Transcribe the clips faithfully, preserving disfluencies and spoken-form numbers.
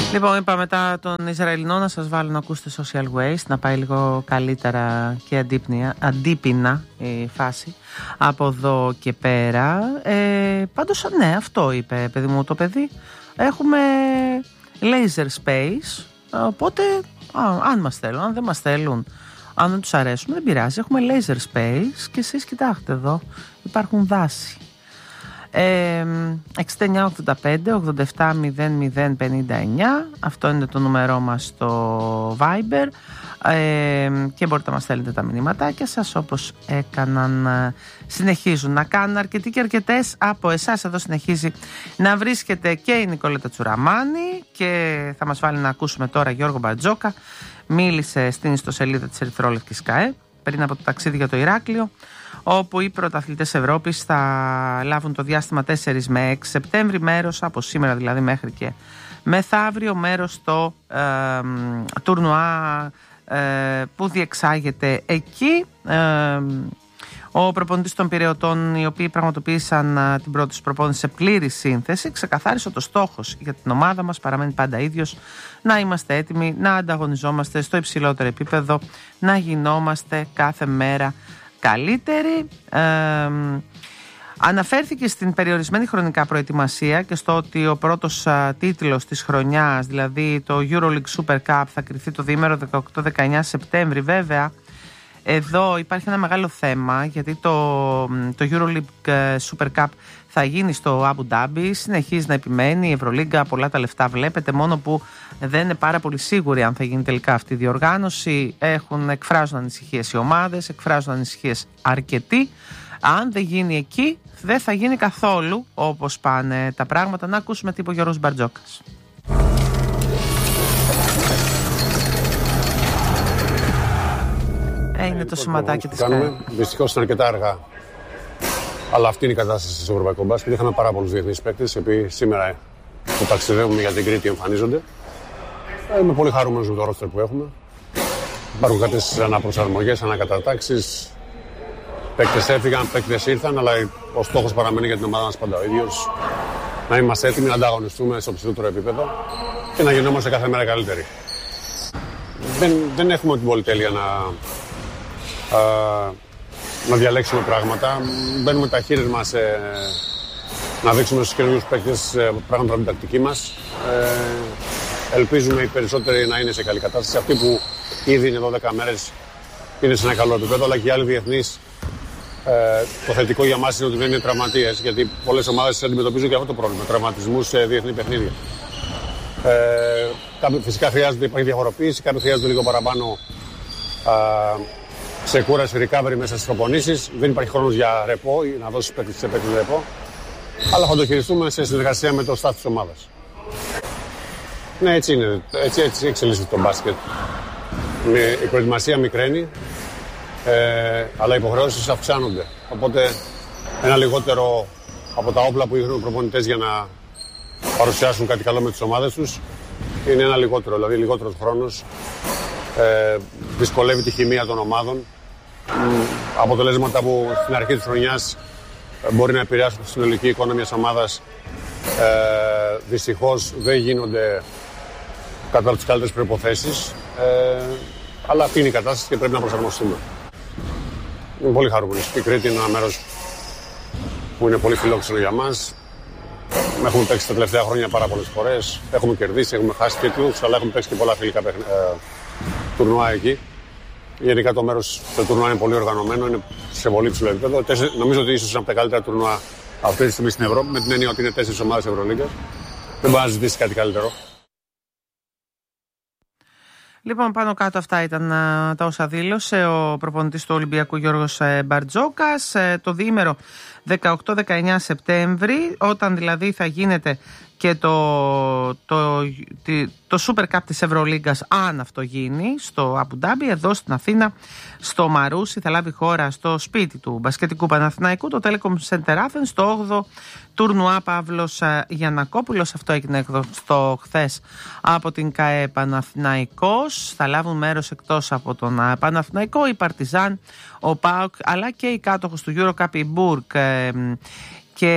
Λοιπόν, είπα μετά τον Ισραηλινό να σας βάλω να ακούσετε Social Waste, να πάει λίγο καλύτερα και αντίπεινα η φάση από εδώ και πέρα. Ε, πάντως, ναι, αυτό είπε, παιδί μου, το παιδί. Έχουμε laser space, οπότε α, αν μας θέλουν, αν δεν μας θέλουν, αν δεν τους αρέσουμε, δεν πειράζει. Έχουμε laser space και εσείς κοιτάξτε εδώ, υπάρχουν δάση. εξήντα εννιά ογδόντα πέντε ογδόντα επτά μηδέν μηδέν πενήντα εννιά, αυτό είναι το νούμερό μας στο Viber, ε, και μπορείτε να μας στέλνετε τα μηνύματάκια σας όπως έκαναν, συνεχίζουν να κάνουν αρκετοί και αρκετές από εσάς. Εδώ συνεχίζει να βρίσκεται και η Νικολέτα Τσουραμάνη και θα μας βάλει να ακούσουμε τώρα Γιώργο Μπαρτζόκα. Μίλησε στην ιστοσελίδα της Ερυθρόλευκης ΚΑΕ πριν από το ταξίδι για το Ηράκλειο, όπου οι πρωταθλητές Ευρώπης θα λάβουν το διάστημα τέσσερις με έξι Σεπτέμβρη μέρος, από σήμερα δηλαδή μέχρι και μεθαύριο, μέρος στο ε, τουρνουά ε, που διεξάγεται εκεί. Ε, ο προπονητής των Πειραιωτών, οι οποίοι πραγματοποίησαν α, την πρώτη τους προπόνηση σε πλήρη σύνθεση, ξεκαθάρισε ότι ο στόχος για την ομάδα μας παραμένει πάντα ίδιος: να είμαστε έτοιμοι, να ανταγωνιζόμαστε στο υψηλότερο επίπεδο, να γινόμαστε κάθε μέρα καλύτερη. Ε, αναφέρθηκε στην περιορισμένη χρονικά προετοιμασία και στο ότι ο πρώτος α, τίτλος της χρονιάς, δηλαδή το EuroLeague Super Cup, θα κριθεί το διήμερο δεκαοκτώ δεκαεννιά Σεπτέμβρη. Βέβαια, εδώ υπάρχει ένα μεγάλο θέμα, γιατί το, το EuroLeague Super Cup θα γίνει στο Abu Dhabi, συνεχίζει να επιμένει η Ευρωλίγκα, πολλά τα λεφτά βλέπετε, μόνο που δεν είναι πάρα πολύ σίγουροι αν θα γίνει τελικά αυτή η διοργάνωση. Έχουν, εκφράζουν ανησυχίες οι ομάδες, εκφράζουν ανησυχίες αρκετοί. Αν δεν γίνει εκεί, δεν θα γίνει καθόλου όπως πάνε τα πράγματα. Να ακούσουμε τι είπε ο Γιώργος Μπαρτζόκας. Ε, είναι το σωματάκι της ΚΑΕ. Δυστυχώς είναι αρκετά αργά. Αλλά αυτή είναι η κατάσταση στο ευρωπαϊκό μπάσκετ. Είχαμε πάρα πολλούς διεθνείς παίκτες, οι οποίοι σήμερα που ταξιδεύουμε για την Κρήτη εμφανίζονται. Είμαι πολύ χαρούμενος με το ρόστερ που έχουμε. Υπάρχουν κάποιες αναπροσαρμογές, ανακατατάξεις. Παίκτες έφυγαν, παίκτες ήρθαν, αλλά ο στόχος παραμένει για την ομάδα μας πάντα ο ίδιος. Να είμαστε έτοιμοι να ανταγωνιστούμε στο ψηλότερο επίπεδο και να γινόμαστε κάθε μέρα καλύτεροι. Δεν, δεν έχουμε την πολυτέλεια να, α, να διαλέξουμε πράγματα. Μπαίνουμε τα χείλη μας ε, να δείξουμε στους καινούριους παίκτες ε, πράγματα από την τακτική μας. Ε, ελπίζουμε οι περισσότεροι να είναι σε καλή κατάσταση. Αυτοί που ήδη είναι δώδεκα μέρες είναι σε ένα καλό επίπεδο, αλλά και οι άλλοι διεθνείς. Ε, το θετικό για μας είναι ότι δεν είναι τραυματίες, γιατί πολλές ομάδες αντιμετωπίζουν και αυτό το πρόβλημα, τραυματισμούς σε διεθνή παιχνίδια. Ε, φυσικά χρειάζεται, υπάρχει διαφοροποίηση, κάποιοι χρειάζονται λίγο παραπάνω α, σε κούραση, recovery μέσα στις προπονήσεις. Δεν υπάρχει χρόνος για ρεπό ή να δώσεις παίκτες σε παίκτες ρεπό. Αλλά θα το χειριστούμε σε συνεργασία με το staff της ομάδας. Ναι, έτσι είναι. Έτσι, έτσι εξελίσσεται το μπάσκετ. Με, η προετοιμασία μικραίνει, ε, αλλά οι υποχρεώσεις αυξάνονται. Οπότε ένα λιγότερο από τα όπλα που είχαν οι προπονητές για να παρουσιάσουν κάτι καλό με τις ομάδες τους είναι ένα λιγότερο, δηλαδή λιγότερος χρόνος. Ε, δυσκολεύει τη χημεία των ομάδων. Αποτελέσματα που στην αρχή της χρονιάς μπορεί να επηρεάσουν τη συνολική εικόνα μιας ομάδας, ε, δυστυχώς δεν γίνονται κατά τις καλύτερες προϋποθέσεις, ε, αλλά αυτή είναι η κατάσταση και πρέπει να προσαρμοστούμε. Είμαι πολύ χαρούμενος. Η Κρήτη είναι ένα μέρος που είναι πολύ φιλόξενο για μας. Έχουμε παίξει τα τελευταία χρόνια πάρα πολλές φορές. Έχουμε κερδίσει, έχουμε χάσει τίτλους, αλλά έχουμε παίξει και πολλά φιλικά ε, τουρνουά εκεί. Γενικά το μέρος του τουρνουά είναι πολύ οργανωμένο, είναι σε πολύ ψηλό επίπεδο. Νομίζω ότι ίσως είναι από τα καλύτερα τουρνουά αυτή τη στιγμή στην Ευρώπη, με την έννοια ότι είναι τέσσερις ομάδες Ευρωλίγκας. Δεν μπορεί να ζητήσει κάτι καλύτερο. Λοιπόν, πάνω κάτω αυτά ήταν α, τα όσα δήλωσε ο προπονητής του Ολυμπιακού Γιώργος ε, Μπαρτζόκας. Ε, το διήμερο δεκαοκτώ δεκαεννιά Σεπτέμβρη, όταν δηλαδή θα γίνεται και το, το, το, το Super Cup της Ευρωλίγκας, αν αυτό γίνει, στο Αμπου Ντάμπι, εδώ στην Αθήνα, στο Μαρούσι, θα λάβει χώρα στο σπίτι του μπασκετικού Παναθηναϊκού, το Telecom Center Athens, στο όγδοο τουρνουά Παύλος Γιαννακόπουλος. Αυτό έγινε στο χθες από την ΚΑΕ Παναθηναϊκός. Θα λάβουν μέρος εκτός από τον Παναθηναϊκό η Παρτιζάν, ο ΠΑΟΚ, αλλά και οι κάτοχος του EuroCup, η Μπουργκ. Και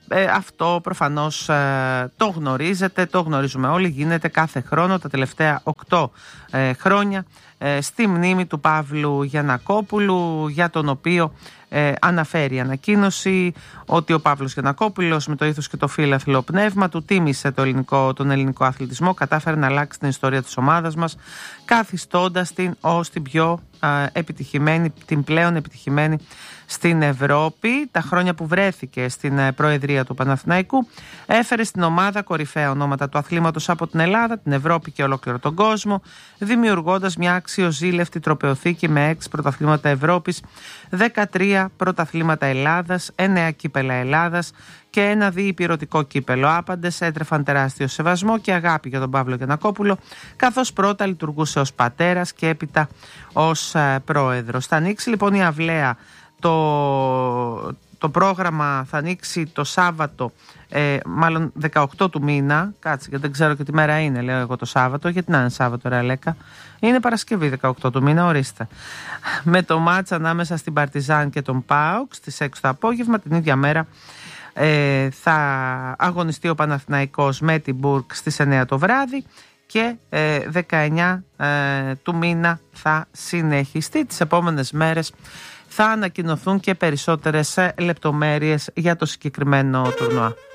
ε, αυτό προφανώς ε, το γνωρίζετε, το γνωρίζουμε όλοι, γίνεται κάθε χρόνο τα τελευταία οκτώ ε, χρόνια ε, στη μνήμη του Παύλου Γιαννακόπουλου, για τον οποίο ε, αναφέρει η ανακοίνωση ότι ο Παύλος Γιαννακόπουλος με το ήθος και το φύλαθλο πνεύμα του τίμησε το ελληνικό, τον ελληνικό αθλητισμό, κατάφερε να αλλάξει την ιστορία της ομάδας μας, καθιστώντας την ως την πιο ε, επιτυχημένη, την πλέον επιτυχημένη στην Ευρώπη. Τα χρόνια που βρέθηκε στην προεδρία του Παναθηναϊκού έφερε στην ομάδα κορυφαία ονόματα του αθλήματος από την Ελλάδα, την Ευρώπη και ολόκληρο τον κόσμο, δημιουργώντας μια αξιοζήλευτη τροπεοθήκη με έξι πρωταθλήματα Ευρώπης, δεκατρία πρωταθλήματα Ελλάδας, εννέα κύπελα Ελλάδας και ένα διυπηρωτικό κύπελο. Άπαντες έτρεφαν τεράστιο σεβασμό και αγάπη για τον Παύλο Γιαννακόπουλο, καθώς πρώτα λειτουργούσε ως πατέρας και έπειτα ως ε, πρόεδρος. Θα ανοίξει λοιπόν η αυλαία. Το, το πρόγραμμα θα ανοίξει το Σάββατο, ε, μάλλον δεκαοκτώ του μήνα. Κάτσε, γιατί δεν ξέρω και τι μέρα είναι, λέω εγώ το Σάββατο. Γιατί να είναι Σάββατο, ρε Αλέκα? Είναι Παρασκευή δεκαοκτώ του μήνα, ορίστε. Με το μάτς ανάμεσα στην Παρτιζάν και τον ΠΑΟΚ στις έξι το απόγευμα. Την ίδια μέρα ε, θα αγωνιστεί ο Παναθηναϊκός με την Μπουργκ στις εννέα το βράδυ. Και ε, δεκαεννέα ε, του μήνα θα συνεχιστεί. Τις επόμενες μέρες θα ανακοινωθούν και περισσότερες λεπτομέρειες για το συγκεκριμένο τουρνουά.